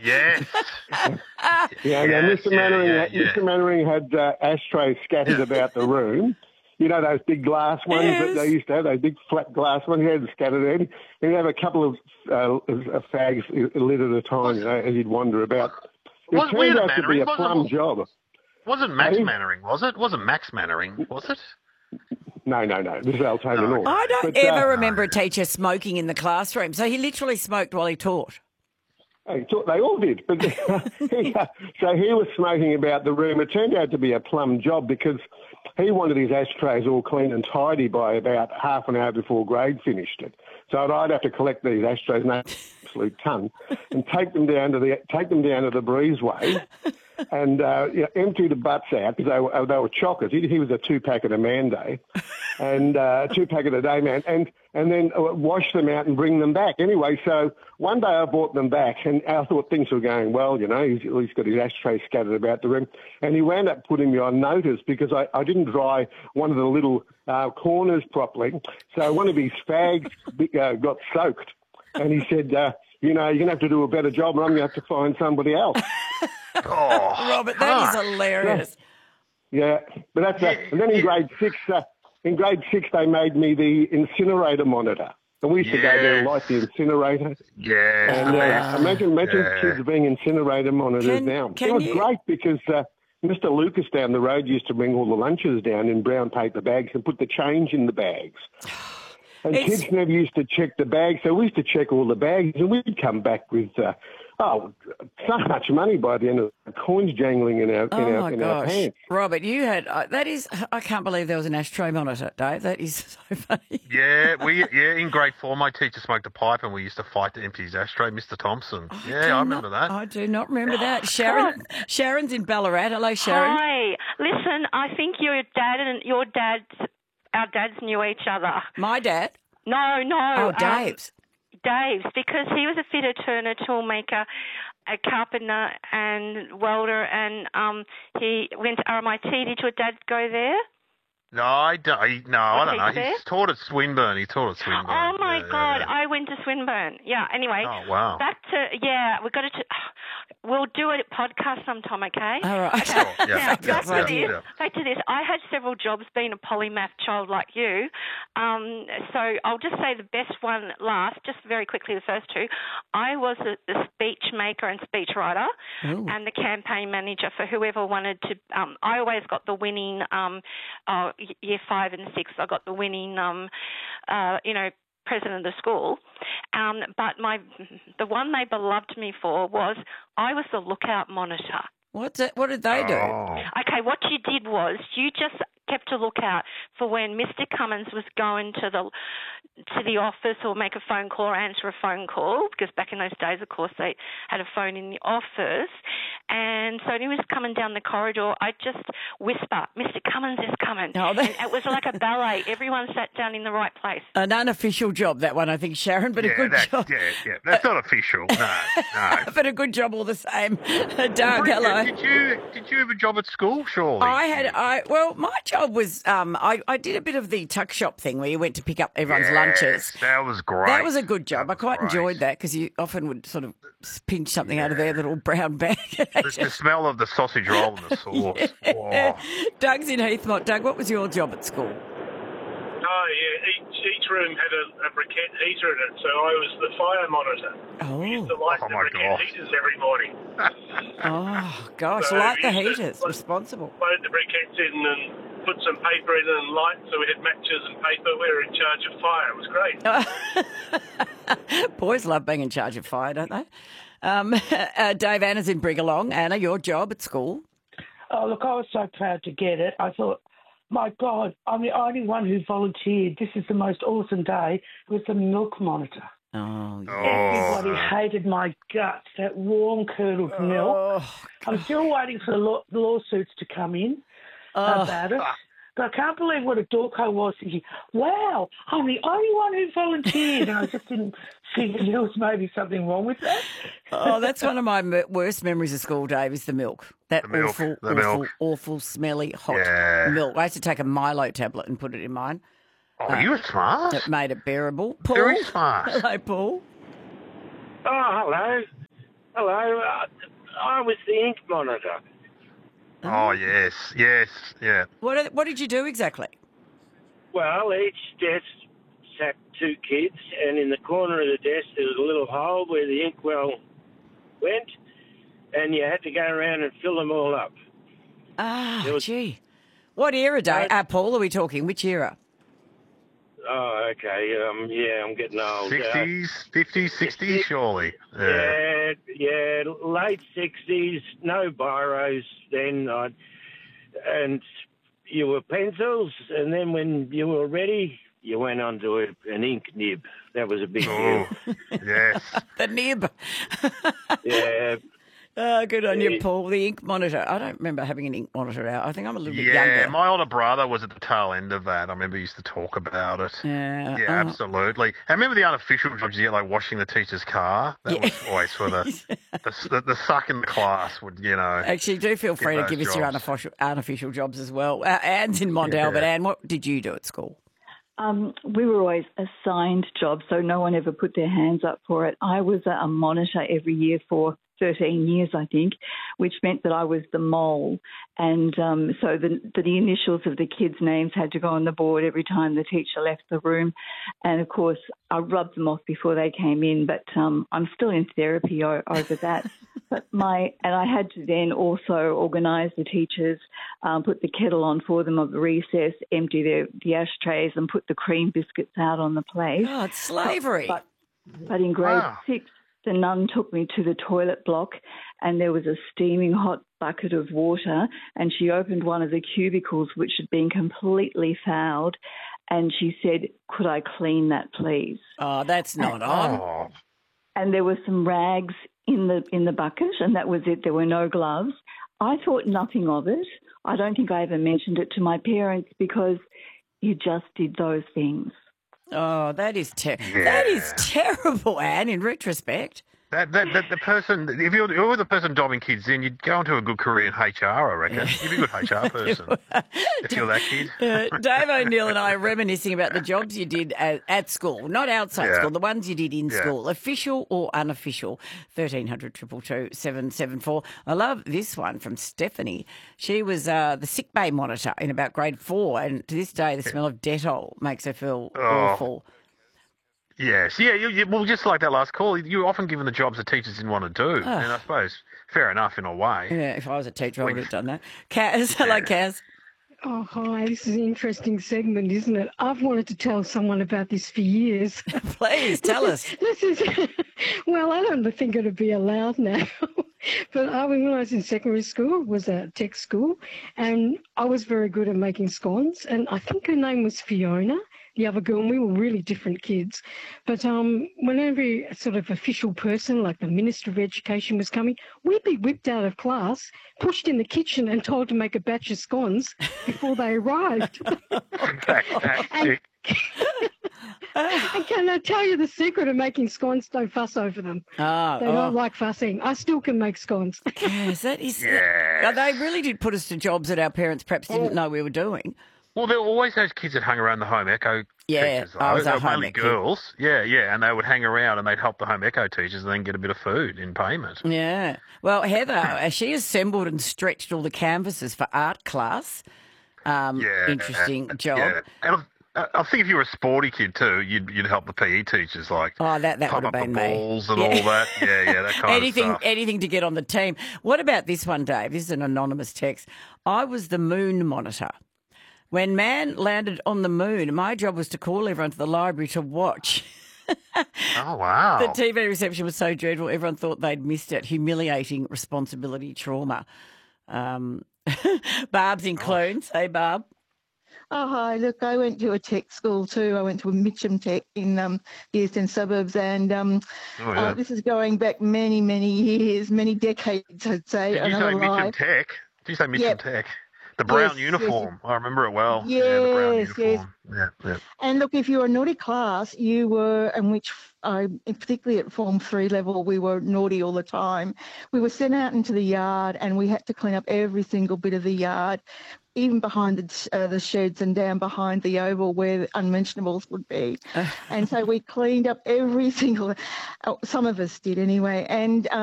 Yes. Yeah, Mr. Mannering had ashtrays scattered about the room. You know those big glass ones that they used to have, those big flat glass ones. He had scattered in. He'd have a couple of fags lit at a time, as he'd wander about. It turned out to be a plum job. Wasn't Max Mannering, was it? Wasn't Max Mannering, was it? No. This is Altona North. I don't ever remember a teacher smoking in the classroom. So he literally smoked while he taught. They all did. But so he was smoking about the room. It turned out to be a plum job because he wanted his ashtrays all clean and tidy by about half an hour before grade finished it. So I'd have to collect these ashtrays, an absolute ton, and take them down to the breezeway and empty the butts out because they were chockers. He was a 2-packet a man day, and 2-packet a day man, and then wash them out and bring them back. Anyway, so one day I brought them back, and I thought things were going well. He's got his ashtrays scattered about the room, and he wound up putting me on notice because I didn't dry one of the little corners properly. So one of his fags got soaked, and he said, you're going to have to do a better job, and I'm going to have to find somebody else. Oh, Robert, that is hilarious. Yeah, but that's and then in grade 6, they made me the incinerator monitor. And we used to go there and light the incinerator. Yeah. And imagine kids being incinerator monitors now. It was great because Mr. Lucas down the road used to bring all the lunches down in brown paper bags and put the change in the bags. And kids never used to check the bags, so we used to check all the bags, and we'd come back with so much money by the end of the coins jangling in our pants. Robert, you had I can't believe there was an ashtray monitor, Dave. That is so funny. Yeah, in grade 4, my teacher smoked a pipe, and we used to fight to empty his ashtray, Mr. Thompson. I remember that. I do not remember that. Sharon's in Ballarat. Hello, Sharon. Hi. Listen, I think our dads knew each other. My dad? No. Oh, Dave's. Dave's, because he was a fitter, turner, toolmaker, a carpenter and welder, and he went to RMIT. Did your dad go there? No, I don't know. He taught at Swinburne. Oh, my God. Yeah. I went to Swinburne. Yeah, anyway. Oh, wow. We'll do a podcast sometime, okay? All right. Okay. Now, back to this. I had several jobs being a polymath child like you. So I'll just say the best one last, just very quickly, the first two. I was the speech maker and speech writer and the campaign manager for whoever wanted to. I always got the winning year 5 and 6. I got the winning, president of the school. But the one they beloved me for was I was the lookout monitor. What did they do? Okay, what you did was you just kept a lookout for when Mr. Cummins was going to the office or make a phone call or answer a phone call, because back in those days, of course, they had a phone in the office. And so when he was coming down the corridor, I'd just whisper, Mr. Cummins is coming. And it was like a ballet. Everyone sat down in the right place. An unofficial job, that one, I think, Sharon, but a good job. Yeah, that's not official. No. But a good job all the same. Doug, hello. Did you have a job at school, surely? My job was, I did a bit of the tuck shop thing where you went to pick up everyone's lunches. That was great. That was a good job. I quite enjoyed that because you often would sort of pinch something out of their little brown bag. The smell of the sausage roll and the sauce. Yeah. Doug's in Heathmont. Doug, what was your job at school? Oh, yeah. Each room had a briquette heater in it, so I was the fire monitor. We used to light the briquette heaters every morning. Oh, gosh, so light the heaters. Responsible. Load the briquettes in and put some paper in and light, so we had matches and paper. We were in charge of fire. It was great. Boys love being in charge of fire, don't they? Dave, Anna's in Brigalong. Anna, your job at school? Oh, look, I was so proud to get it. I thought, my God, I'm the only one who volunteered. This is the most awesome day. It was the milk monitor. Oh, yes. Everybody hated my guts, that warm curdled milk. I'm still waiting for the lawsuits to come in about it. But I can't believe what a dork I was thinking, wow, I'm the only one who volunteered. And I just didn't think there was maybe something wrong with that. Oh, that's one of my worst memories of school, Dave, is the milk. That awful, smelly, hot milk. I used to take a Milo tablet and put it in mine. Oh, you were smart. It made it bearable. Paul. Very smart. Hello, Paul. Oh, hello. Hello, I was the ink monitor. Oh, yes, yeah. What did you do exactly? Well, each desk sat 2 kids, and in the corner of the desk there was a little hole where the inkwell went, and you had to go around and fill them all up. Gee. What era, Dave? Paul, are we talking? Which era? Oh, okay. I'm getting old. 60s, 50s, 60s, surely. Yeah, late 60s, no biros then. And you were pencils, and then when you were ready, you went on to an ink nib. That was a big deal. Yes. The nib. Yeah. Good on you, Paul. The ink monitor. I don't remember having an ink monitor out. I think I'm a little bit younger. Yeah, my older brother was at the tail end of that. I remember he used to talk about it. Yeah, absolutely. I remember the unofficial jobs you get, like washing the teacher's car. That was always for the suck in the class would, Actually, do feel free to give us your unofficial jobs as well. Anne's in Mondale, but Anne, what did you do at school? We were always assigned jobs, so no one ever put their hands up for it. I was a monitor every year for 13 years, I think, which meant that I was the mole. And so the initials of the kids' names had to go on the board every time the teacher left the room. And, of course, I rubbed them off before they came in, but I'm still in therapy over that. And I had to then also organise the teachers, put the kettle on for them of the recess, empty the ashtrays and put the cream biscuits out on the plate. Oh, it's slavery. But in grade 6, the nun took me to the toilet block and there was a steaming hot bucket of water and she opened one of the cubicles which had been completely fouled and she said, "Could I clean that, please?" Oh, that's not on. And there were some rags in the bucket and that was it. There were no gloves. I thought nothing of it. I don't think I ever mentioned it to my parents because you just did those things. Oh, that is that is terrible, Anne, in retrospect. The person, if you're the person dobbing kids in, you'd go into a good career in HR, I reckon. You'd be a good HR person if you're that kid. Dave O'Neill and I are reminiscing about the jobs you did at school, not outside school, the ones you did in school, official or unofficial. 1300 222 774. I love this one from Stephanie. She was the sick bay monitor in about grade 4, and to this day the smell of Dettol makes her feel awful. Yes, well, just like that last call, you're often given the jobs that teachers didn't want to do, and I suppose fair enough in a way. Yeah, if I was a teacher, I would have done that. Kaz, hello, Kaz. Oh, hi, this is an interesting segment, isn't it? I've wanted to tell someone about this for years. Please, tell us. Well, I don't think it would be allowed now. But when I was in secondary school, it was a tech school, and I was very good at making scones, and I think her name was Fiona, the other girl, and we were really different kids. But whenever a sort of official person, like the Minister of Education, was coming, we'd be whipped out of class, pushed in the kitchen and told to make a batch of scones before they arrived. And can I tell you the secret of making scones? Don't fuss over them. They don't like fussing. I still can make scones. Yes, that is... Yeah. They really did put us to jobs that our parents perhaps didn't know we were doing. Well, there were always those kids that hung around the home eco teachers. I was a home mainly girls. Kid. Yeah, and they would hang around and they'd help the home eco teachers and then get a bit of food in payment. Yeah. Well, Heather, she assembled and stretched all the canvases for art class. Interesting job. Yeah. And I think if you were a sporty kid too, you'd help the PE teachers, like that pump would have up been the balls and all that. Yeah, that kind of stuff. Anything to get on the team. What about this one, Dave? This is an anonymous text. I was the moon monitor. When man landed on the moon, my job was to call everyone to the library to watch. Oh, wow. The TV reception was so dreadful, everyone thought they'd missed it. Humiliating responsibility trauma. Barb's in Clunes. Hey, Barb. Oh, hi. Look, I went to a tech school too. I went to a Mitcham Tech in the eastern suburbs, and this is going back many, many years, many decades, I'd say. Did you say Mitcham Tech? Did you say Mitcham Tech? The brown uniform. Yes. I remember it well. Yes, the brown uniform. Yes. Yeah. And look, if you were a naughty class, you were, and which particularly at Form 3 level, we were naughty all the time. We were sent out into the yard and we had to clean up every single bit of the yard, even behind the sheds and down behind the oval where the unmentionables would be. And so we cleaned up every single, some of us did anyway, and